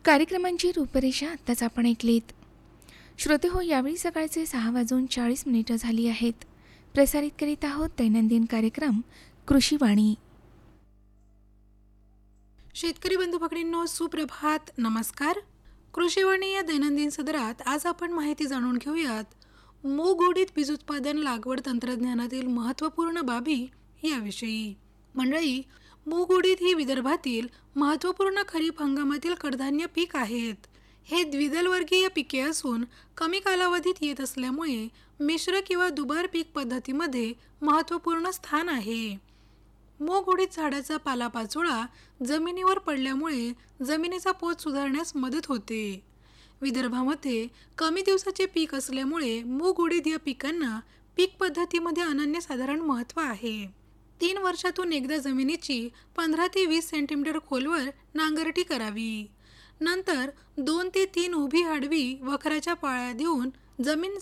कार्यक्रमांची रूपरेषा आत्ताच आपण ऐकलीत. श्रोते हो, यावेळी सकाळचे 6:40 झाली आहेत. प्रसारित करीत आहोत दैनंदिन कार्यक्रम कृषीवाणी. शेतकरी बंधू भगिनींनो, सुप्रभात, नमस्कार. कृषीवाणी या दैनंदिन सदरात आज आपण माहिती जाणून घेऊयात मूग उडीद बीज उत्पादन लागवड तंत्रज्ञानातील महत्त्वपूर्ण बाबी याविषयी. मंडळी, मूग उडीद ही विदर्भातील महत्त्वपूर्ण खरीप हंगामातील कडधान्य पीक आहेत. हे द्विदल वर्गीय पिके असून कमी कालावधीत येत असल्यामुळे मिश्र किंवा दुबार पीक पद्धतीमध्ये महत्त्वपूर्ण स्थान आहे. मूग उडीद झाडाचा पालापाचोळा जमिनीवर पडल्यामुळे जमिनीचा पोत सुधारण्यास मदत होते. विदर्भामध्ये कमी दिवसाचे पीक असल्यामुळे मूग उडीद या पिकांना पीक पद्धतीमध्ये अनन्यसाधारण महत्त्व आहे. 3 वर्षातून एकदा जमिनीची 15 ते 20 सेंटीमीटर खोलवर नांगरटी करावी. नंतर 2 ते 3 उभी आडवी वखराच्या पाळ्या देऊन जमीन